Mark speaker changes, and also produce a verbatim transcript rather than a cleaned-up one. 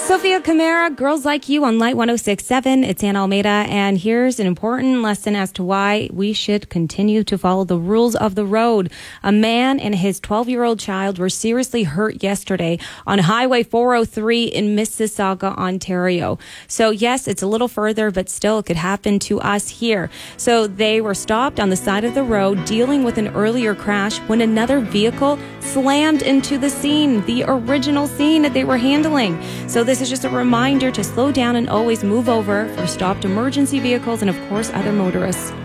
Speaker 1: Sophia Camara, Girls Like You on Light one oh six point seven. It's Ann Almeida, and here's an important lesson as to why we should continue to follow the rules of the road. A man and his twelve-year-old child were seriously hurt yesterday on Highway four oh three in Mississauga, Ontario. So yes, it's a little further, but still it could happen to us here. So they were stopped on the side of the road dealing with an earlier crash when another vehicle slammed into the scene, the original scene that they were handling. So this is just a reminder to slow down and always move over for stopped emergency vehicles and, of course, other motorists.